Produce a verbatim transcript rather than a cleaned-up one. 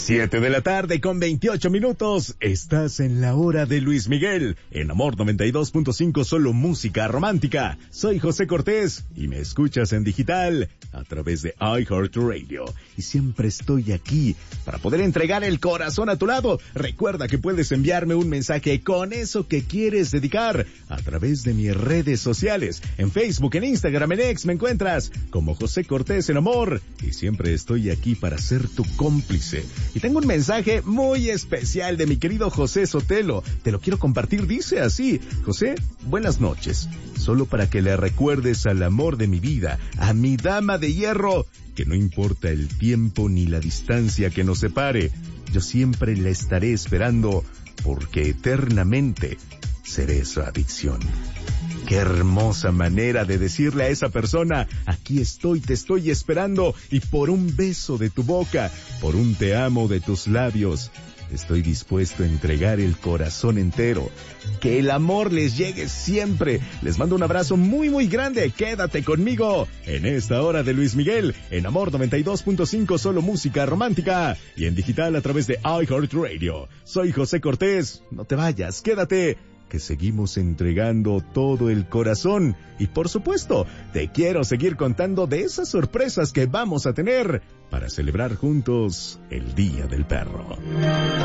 Siete de la tarde con veintiocho minutos. Estás en la hora de Luis Miguel. En Amor noventa y dos punto cinco, solo música romántica. Soy José Cortés y me escuchas en digital a través de iHeartRadio. Y siempre estoy aquí para poder entregar el corazón a tu lado. Recuerda que puedes enviarme un mensaje con eso que quieres dedicar a través de mis redes sociales. En Facebook, en Instagram, en X me encuentras como José Cortés en Amor. Y siempre estoy aquí para ser tu cómplice. Y tengo un mensaje muy especial de mi querido José Sotelo. Te lo quiero compartir, dice así: José, buenas noches. Solo para que le recuerdes al amor de mi vida, a mi dama de hierro, que no importa el tiempo ni la distancia que nos separe, yo siempre la estaré esperando, porque eternamente seré su adicción. Qué hermosa manera de decirle a esa persona: aquí estoy, te estoy esperando, y por un beso de tu boca, por un te amo de tus labios, estoy dispuesto a entregar el corazón entero. Que el amor les llegue siempre. Les mando un abrazo muy muy grande. Quédate conmigo en esta hora de Luis Miguel, en Amor noventa y dos punto cinco, solo música romántica, y en digital a través de iHeartRadio. Soy José Cortés. No te vayas, quédate, que seguimos entregando todo el corazón. Y por supuesto, te quiero seguir contando de esas sorpresas que vamos a tener para celebrar juntos el Día del Perro.